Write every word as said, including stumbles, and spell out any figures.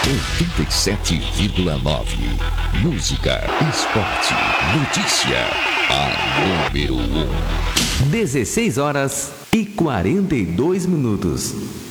oitenta e sete vírgula nove. Música, esporte, notícia. A número um. dezesseis horas e quarenta e dois minutos.